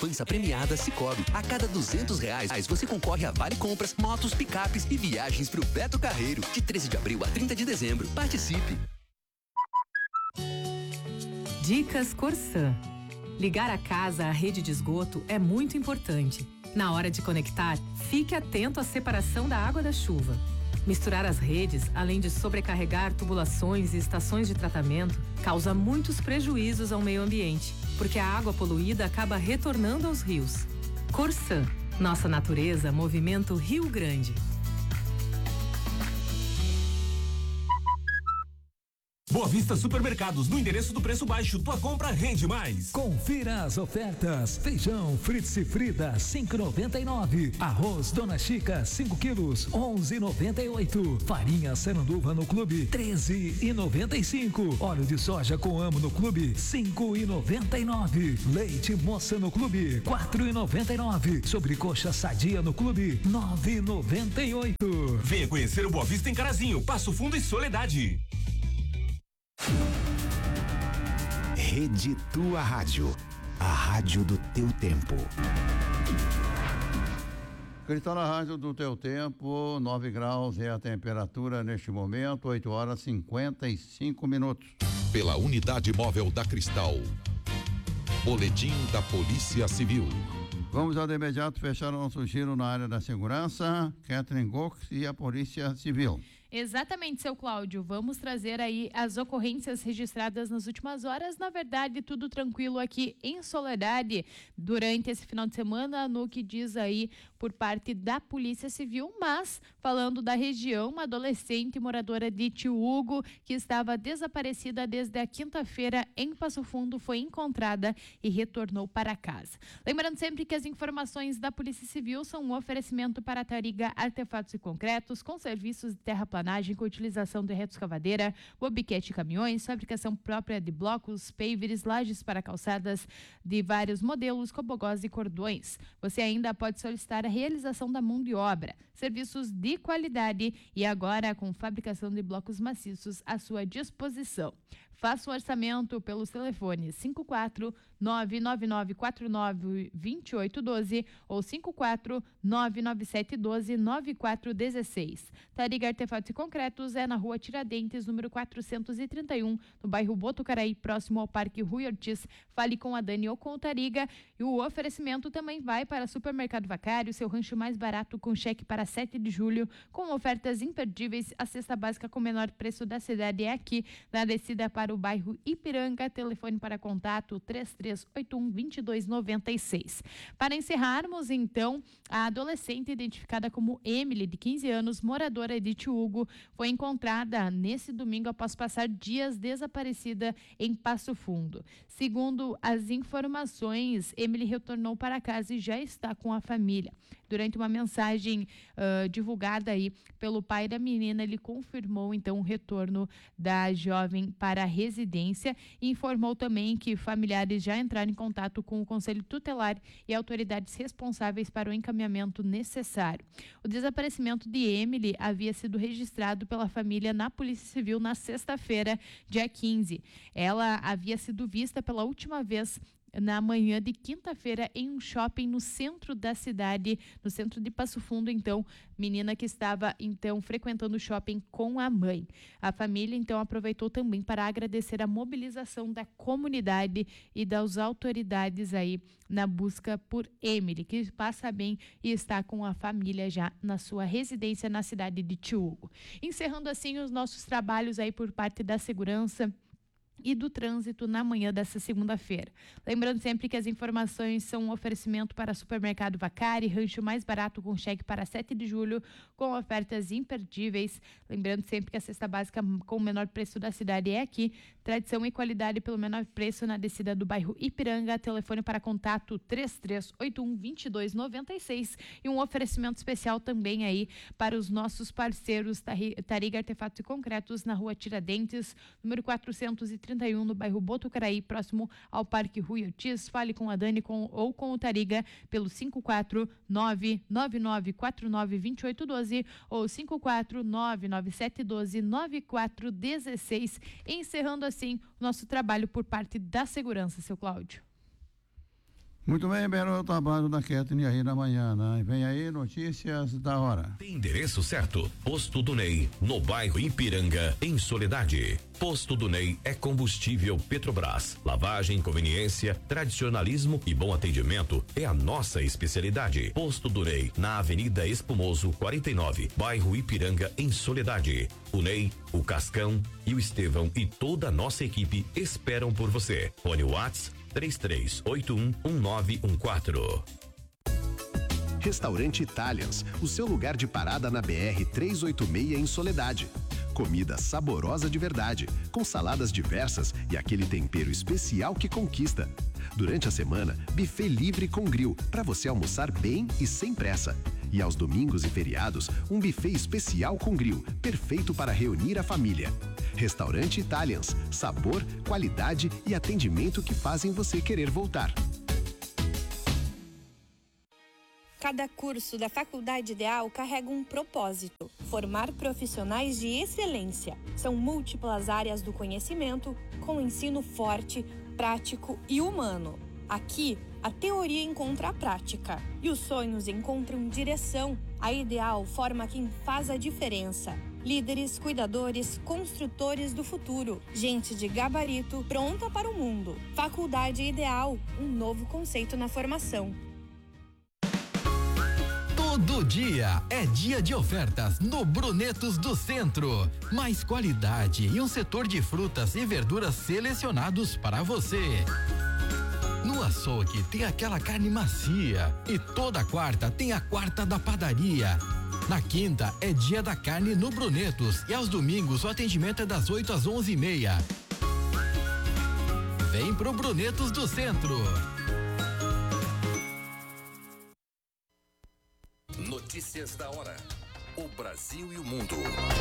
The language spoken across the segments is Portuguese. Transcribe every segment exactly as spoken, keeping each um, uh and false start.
Poupança premiada Sicoob. A cada duzentos reais você concorre a vale compras, motos, picapes e viagens pro Beto Carreiro. De treze de abril a trinta de dezembro. Participe. Dicas Corsã. Ligar a casa à rede de esgoto é muito importante. Na hora de conectar, fique atento à separação da água da chuva. Misturar as redes, além de sobrecarregar tubulações e estações de tratamento, causa muitos prejuízos ao meio ambiente, porque a água poluída acaba retornando aos rios. Corsã, nossa natureza, movimento Rio Grande. Boa Vista Supermercados, no endereço do preço baixo, tua compra rende mais. Confira as ofertas: feijão Fritz e Frida cinco e noventa e nove, arroz Dona Chica cinco quilos onze e noventa e oito, farinha Saranduva no Clube treze e noventa e cinco, óleo de soja com amo no Clube cinco e noventa e nove, leite Moça no Clube quatro e noventa e nove, sobrecoxa Sadia no Clube nove e noventa e oito. Venha conhecer o Boa Vista em Carazinho, Passo Fundo e Soledade. Rede Tua Rádio, a rádio do teu tempo. Cristal na rádio do teu tempo, nove graus é a temperatura neste momento, oito horas e cinquenta e cinco minutos. Pela unidade móvel da Cristal. Boletim da Polícia Civil. Vamos ao de imediato fechar o nosso giro na área da segurança. Catherine Gox e a Polícia Civil. Exatamente, seu Cláudio. Vamos trazer aí as ocorrências registradas nas últimas horas. Na verdade, tudo tranquilo aqui em Soledade durante esse final de semana, no que diz aí por parte da Polícia Civil. Mas, falando da região, uma adolescente moradora de Tio Hugo, que estava desaparecida desde a quinta-feira em Passo Fundo, foi encontrada e retornou para casa. Lembrando sempre que as informações da Polícia Civil são um oferecimento para a Tariga Artefatos e Concretos, com serviços de terraplanagem, com utilização de retroescavadeira, bobquete caminhões, fabricação própria de blocos, pavers, lajes para calçadas de vários modelos, cobogós e cordões. Você ainda pode solicitar a realização da mão de obra, serviços de qualidade e agora com fabricação de blocos maciços à sua disposição. Faça um orçamento pelos telefones cinco quatro nove nove nove quatro nove dois oito um dois ou cinco quatro nove nove sete um dois nove quatro um seis. Tariga Artefatos e Concretos é na rua Tiradentes, número quatrocentos e trinta e um, no bairro Botucaraí, próximo ao Parque Rui Ortiz. Fale com a Dani ou com o Tariga. E o oferecimento também vai para Supermercado Vacário, seu rancho mais barato, com cheque para sete de julho, com ofertas imperdíveis. A cesta básica com menor preço da cidade é aqui, na descida para o bairro Ipiranga. Telefone para contato três três oito um dois dois nove seis. Para encerrarmos, então, a adolescente identificada como Emily, de quinze anos, moradora de Tio Hugo, foi encontrada nesse domingo após passar dias desaparecida em Passo Fundo. Segundo as informações, Emily retornou para casa e já está com a família. Durante uma mensagem uh, divulgada aí pelo pai da menina, ele confirmou então o retorno da jovem para a residência e informou também que familiares já entraram em contato com o Conselho Tutelar e autoridades responsáveis para o encaminhamento necessário. O desaparecimento de Emily havia sido registrado pela família na Polícia Civil na sexta-feira, dia quinze. Ela havia sido vista pela última vez na manhã de quinta-feira em um shopping no centro da cidade, no centro de Passo Fundo. Então, menina que estava então frequentando o shopping com a mãe. A família então aproveitou também para agradecer a mobilização da comunidade e das autoridades aí na busca por Emily, que passa bem e está com a família já na sua residência na cidade de Tio Hugo. Encerrando assim os nossos trabalhos aí por parte da segurança e do trânsito na manhã dessa segunda-feira. Lembrando sempre que as informações são um oferecimento para Supermercado Vacari, rancho mais barato com cheque para sete de julho, com ofertas imperdíveis. Lembrando sempre que a cesta básica com o menor preço da cidade é aqui. Tradição e qualidade pelo menor preço na descida do bairro Ipiranga. Telefone para contato três três oito um dois dois nove seis e um oferecimento especial também aí para os nossos parceiros Tariga Artefatos e Concretos na rua Tiradentes, número quatrocentos e trinta e um, no bairro Botucaraí, próximo ao Parque Rui Ortiz. Fale com a Dani com, ou com o Tariga pelo cinco quatro nove nove nove quatro nove dois oito um dois ou cinco quatro nove nove sete um dois nove quatro um seis. Encerrando assim o nosso trabalho por parte da segurança, seu Cláudio. Muito bem, Belo, o trabalho da Ketne aí na manhã, né? Vem aí notícias da hora. Endereço certo, Posto do Ney, no bairro Ipiranga, em Soledade. Posto do Ney é combustível Petrobras. Lavagem, conveniência, tradicionalismo e bom atendimento é a nossa especialidade. Posto do Ney, na Avenida Espumoso, quarenta e nove, bairro Ipiranga, em Soledade. O Ney, o Cascão e o Estevão e toda a nossa equipe esperam por você. Fone Whats três três oito um um nove um quatro. Restaurante Italians, o seu lugar de parada na B R trezentos e oitenta e seis em Soledade. Comida saborosa de verdade, com saladas diversas e aquele tempero especial que conquista. Durante a semana, buffet livre com grill, para você almoçar bem e sem pressa. E aos domingos e feriados, um buffet especial com grill, perfeito para reunir a família. Restaurante Italians, sabor, qualidade e atendimento que fazem você querer voltar. Cada curso da Faculdade Ideal carrega um propósito: formar profissionais de excelência. São múltiplas áreas do conhecimento, com ensino forte, prático e humano. Aqui, a teoria encontra a prática e os sonhos encontram direção. A Ideal forma quem faz a diferença. Líderes, cuidadores, construtores do futuro. Gente de gabarito pronta para o mundo. Faculdade Ideal, um novo conceito na formação. Todo dia é dia de ofertas no Brunetos do Centro. Mais qualidade e um setor de frutas e verduras selecionados para você. No açougue tem aquela carne macia e toda quarta tem a quarta da padaria. Na quinta é dia da carne no Brunetos e aos domingos o atendimento é das oito às onze e meia. Vem pro Brunetos do Centro. Notícias da hora. O Brasil e o mundo.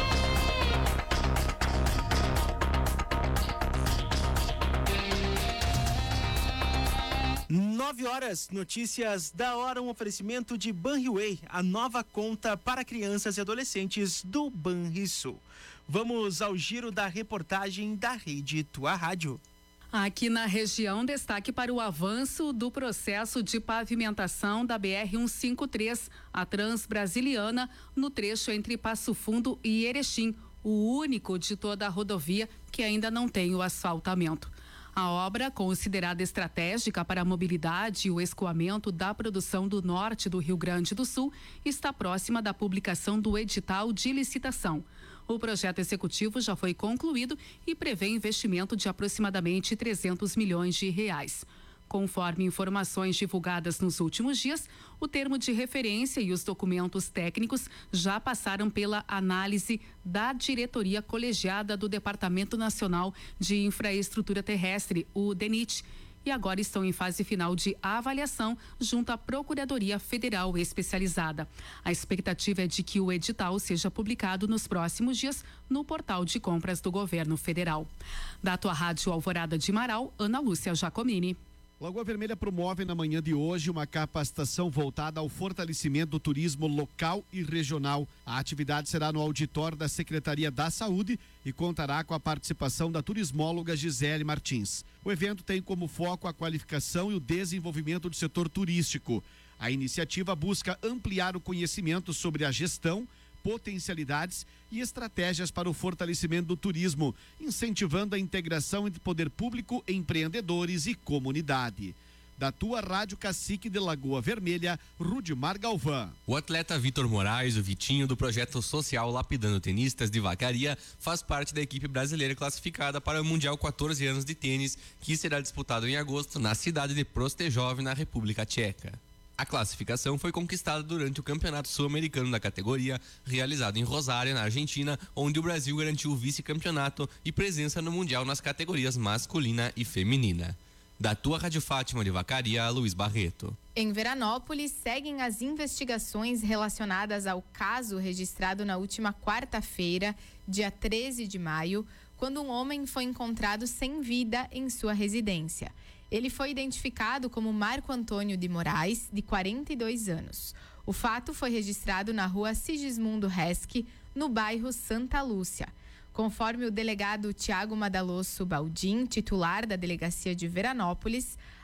Nove horas, notícias da hora, um oferecimento de Banriway, a nova conta para crianças e adolescentes do Banrisul. Vamos ao giro da reportagem da Rede Tua Rádio. Aqui na região, destaque para o avanço do processo de pavimentação da B R cento e cinquenta e três, a Transbrasiliana, no trecho entre Passo Fundo e Erechim, o único de toda a rodovia que ainda não tem o asfaltamento. A obra, considerada estratégica para a mobilidade e o escoamento da produção do norte do Rio Grande do Sul, está próxima da publicação do edital de licitação. O projeto executivo já foi concluído e prevê investimento de aproximadamente trezentos milhões de reais. Conforme informações divulgadas nos últimos dias, o termo de referência e os documentos técnicos já passaram pela análise da diretoria colegiada do Departamento Nacional de Infraestrutura Terrestre, o DENIT, e agora estão em fase final de avaliação junto à Procuradoria Federal Especializada. A expectativa é de que o edital seja publicado nos próximos dias no portal de compras do governo federal. Da Tua Rádio Alvorada de Marau, Ana Lúcia Giacomini. Lagoa Vermelha promove na manhã de hoje uma capacitação voltada ao fortalecimento do turismo local e regional. A atividade será no auditório da Secretaria da Saúde e contará com a participação da turismóloga Gisele Martins. O evento tem como foco a qualificação e o desenvolvimento do setor turístico. A iniciativa busca ampliar o conhecimento sobre a gestão, potencialidades e estratégias para o fortalecimento do turismo, incentivando a integração entre poder público, empreendedores e comunidade. Da Tua Rádio Cacique de Lagoa Vermelha, Rudimar Galvão. O atleta Vitor Moraes, o Vitinho, do projeto social Lapidando Tenistas de Vacaria, faz parte da equipe brasileira classificada para o Mundial quatorze anos de tênis, que será disputado em agosto na cidade de Prostejov, na República Tcheca. A classificação foi conquistada durante o Campeonato Sul-Americano da categoria, realizado em Rosário, na Argentina, onde o Brasil garantiu o vice-campeonato e presença no Mundial nas categorias masculina e feminina. Da Tua Rádio Fátima de Vacaria, Luiz Barreto. Em Veranópolis, seguem as investigações relacionadas ao caso registrado na última quarta-feira, dia treze de maio, quando um homem foi encontrado sem vida em sua residência. Ele foi identificado como Marco Antônio de Moraes, de quarenta e dois anos. O fato foi registrado na rua Sigismundo Resque, no bairro Santa Lúcia. Conforme o delegado Tiago Madalosso Baldim, titular da delegacia de Veranópolis,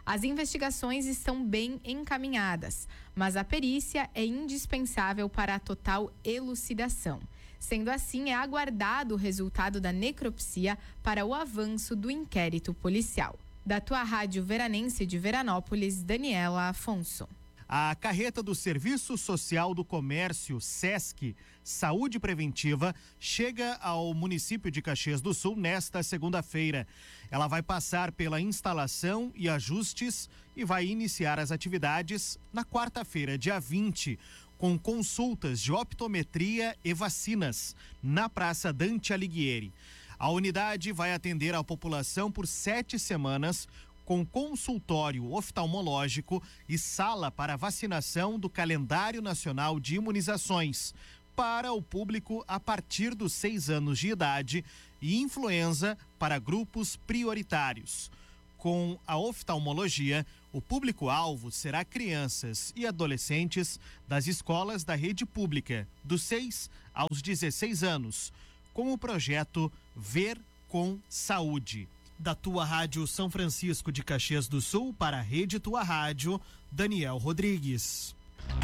As investigações estão bem encaminhadas, mas a perícia é indispensável para a total elucidação. Sendo assim, é aguardado o resultado da necropsia para o avanço do inquérito policial. Da tua rádio veranense de Veranópolis, Daniela Afonso. A carreta do Serviço Social do Comércio, SESC, Saúde Preventiva, chega ao município de Caxias do Sul nesta segunda-feira. Ela vai passar pela instalação e ajustes e vai iniciar as atividades na quarta-feira, dia vinte, com consultas de optometria e vacinas na Praça Dante Alighieri. A unidade vai atender a população por sete semanas, com consultório oftalmológico e sala para vacinação do Calendário Nacional de Imunizações para o público a partir dos seis anos de idade e influenza para grupos prioritários. Com a oftalmologia, o público-alvo será crianças e adolescentes das escolas da rede pública, dos seis aos dezesseis anos, com o projeto Ver com Saúde. Da Tua Rádio São Francisco de Caxias do Sul para a Rede Tua Rádio, Daniel Rodrigues.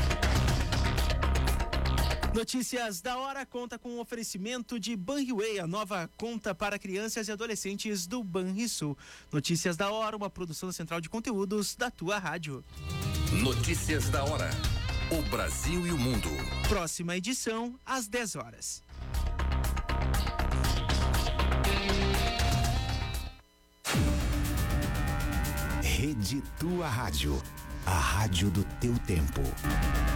Notícias da hora conta com o oferecimento de Banriway, a nova conta para crianças e adolescentes do Banrisul. Notícias da hora, uma produção da Central de Conteúdos da Tua Rádio. Notícias da hora. O Brasil e o mundo. Próxima edição, às dez horas. Rede Tua Rádio, a rádio do teu tempo.